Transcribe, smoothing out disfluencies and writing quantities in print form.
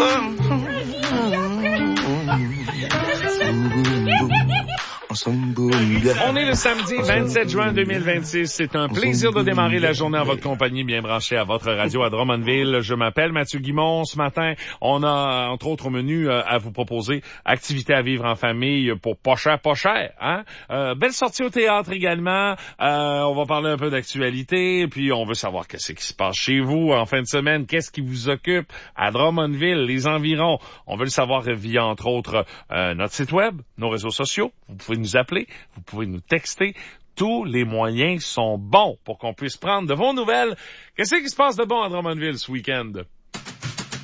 On est le samedi 27 juin 2026. C'est un plaisir de démarrer la journée en votre compagnie, bien branchée à votre radio à Drummondville. Je m'appelle Mathieu Guimond. Ce matin, on a, entre autres, au menu à vous proposer activités à vivre en famille pour pas cher, hein? Belle sortie au théâtre également. On va parler un peu d'actualité, puis on veut savoir qu'est-ce qui se passe chez vous en fin de semaine. Qu'est-ce qui vous occupe à Drummondville, les environs? On veut le savoir via, entre autres, notre site web, nos réseaux sociaux. Vous pouvez nous appeler, vous pouvez nous texter. Tous les moyens sont bons pour qu'on puisse prendre de vos nouvelles. Qu'est-ce qui se passe de bon à Drummondville ce week-end?